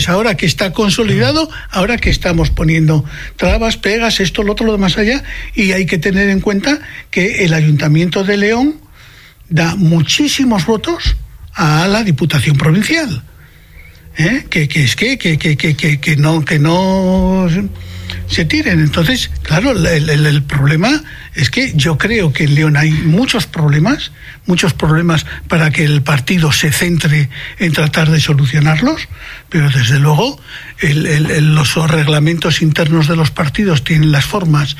Ahora que está consolidado, ahora que estamos poniendo trabas, pegas, esto, lo otro, lo demás allá, y hay que tener en cuenta que el Ayuntamiento de León da muchísimos votos a la Diputación Provincial. Que no se tiren. Entonces, claro, el problema es que yo creo que en León hay muchos problemas para que el partido se centre en tratar de solucionarlos, pero desde luego los reglamentos internos de los partidos tienen las formas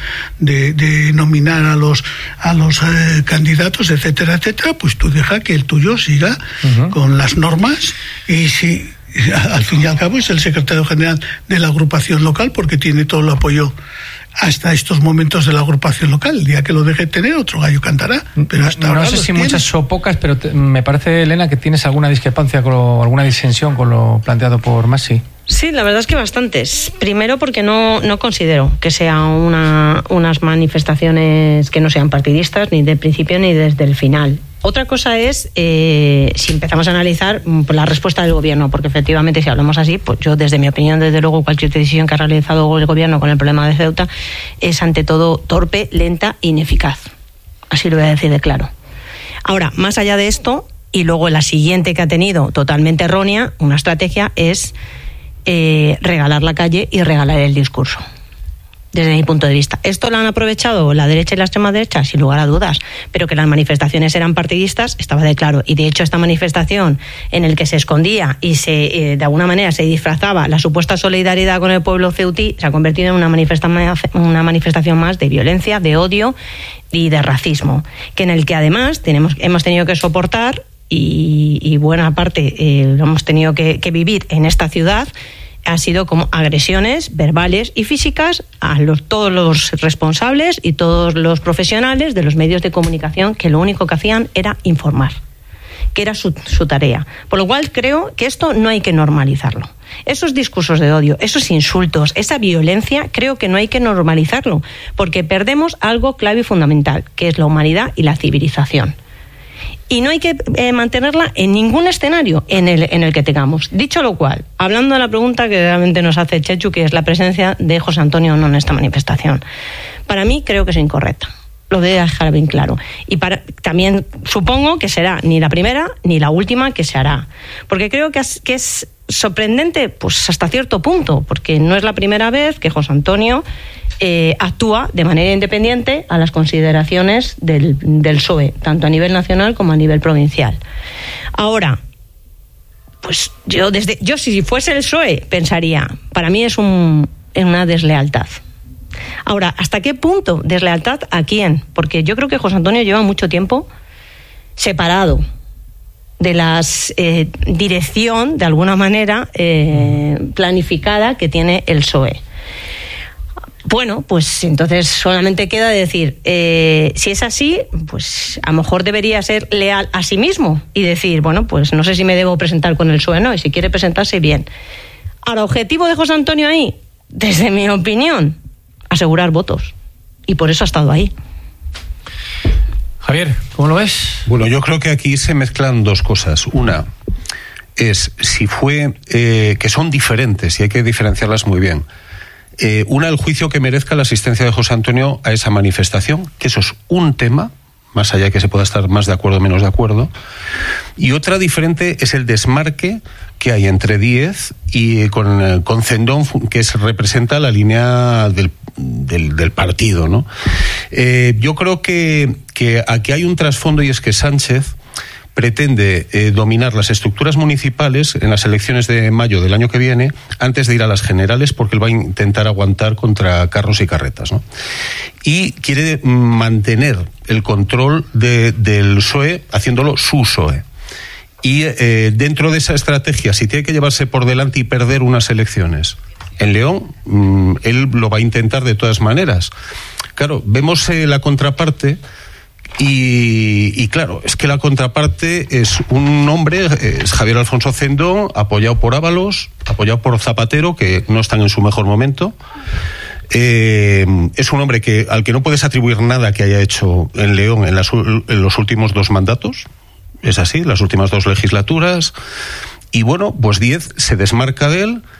de nominar a los candidatos, etcétera, etcétera. Pues tú deja que el tuyo siga con las normas, y si al fin y al cabo es el secretario general de la agrupación local, porque tiene todo el apoyo hasta estos momentos de la agrupación local. El día que lo deje tener, otro gallo cantará, pero hasta ahora no sé si muchas o pocas, pero me parece, Elena, que tienes alguna discrepancia alguna disensión con lo planteado por Masi. Sí, la verdad es que bastantes. Primero porque no considero que sean unas manifestaciones que no sean partidistas, ni del principio ni desde el final. Otra cosa es si empezamos a analizar la respuesta del gobierno, porque efectivamente si hablamos así, pues yo desde mi opinión, desde luego cualquier decisión que ha realizado el gobierno con el problema de Ceuta es ante todo torpe, lenta e ineficaz. Así lo voy a decir de claro. Ahora, más allá de esto, y luego la siguiente que ha tenido totalmente errónea, una estrategia es regalar la calle y regalar el discurso. Desde mi punto de vista. ¿Esto lo han aprovechado la derecha y la extrema derecha? Sin lugar a dudas. Pero que las manifestaciones eran partidistas estaba de claro. Y de hecho esta manifestación en el que se escondía y de alguna manera se disfrazaba la supuesta solidaridad con el pueblo ceutí se ha convertido en una manifestación más de violencia, de odio y de racismo. Que en el que además hemos tenido que soportar y buena parte lo hemos tenido que vivir en esta ciudad. Ha sido como agresiones verbales y físicas a todos los responsables y todos los profesionales de los medios de comunicación, que lo único que hacían era informar, que era su tarea. Por lo cual creo que esto no hay que normalizarlo. Esos discursos de odio, esos insultos, esa violencia, creo que no hay que normalizarlo, porque perdemos algo clave y fundamental, que es la humanidad y la civilización. Y no hay que mantenerla en ningún escenario en el que tengamos. Dicho lo cual, hablando de la pregunta que realmente nos hace Chechu, que es la presencia de José Antonio o no en esta manifestación, para mí creo que es incorrecta. Lo voy a dejar bien claro. Y también supongo que será ni la primera ni la última que se hará. Porque creo que es sorprendente, pues hasta cierto punto, porque no es la primera vez que José Antonio actúa de manera independiente a las consideraciones del PSOE, tanto a nivel nacional como a nivel provincial. Ahora, pues yo si fuese el PSOE pensaría, para mí es una deslealtad. Ahora, ¿hasta qué punto deslealtad a quién? Porque yo creo que José Antonio lleva mucho tiempo separado de la dirección, de alguna manera, planificada que tiene el PSOE. Bueno, pues entonces solamente queda decir, si es así, pues a lo mejor debería ser leal a sí mismo y decir, bueno, pues no sé si me debo presentar con el PSOE, no, y si quiere presentarse, bien. Ahora, objetivo de José Antonio ahí, desde mi opinión, asegurar votos. Y por eso ha estado ahí. Javier, ¿cómo lo ves? Bueno, yo creo que aquí se mezclan dos cosas. Una es si fue, que son diferentes y hay que diferenciarlas muy bien. Una, el juicio que merezca la asistencia de José Antonio a esa manifestación, que eso es un tema, más allá de que se pueda estar más de acuerdo o menos de acuerdo. Y otra diferente es el desmarque que hay entre Díez y con Cendón, que representa la línea del partido, ¿no? Yo creo que aquí hay un trasfondo, y es que Sánchez pretende dominar las estructuras municipales en las elecciones de mayo del año que viene antes de ir a las generales, porque él va a intentar aguantar contra carros y carretas, ¿no? Y quiere mantener el control del PSOE haciéndolo su PSOE. Y dentro de esa estrategia, si tiene que llevarse por delante y perder unas elecciones en León, él lo va a intentar de todas maneras. Claro, vemos la contraparte. Y claro, es que la contraparte es un hombre, es Javier Alfonso Cendón, apoyado por Ábalos, apoyado por Zapatero, que no están en su mejor momento. Es un hombre al que no puedes atribuir nada que haya hecho en León en los últimos 2 mandatos. Es así, las últimas 2 legislaturas. Y bueno, pues Díez se desmarca de él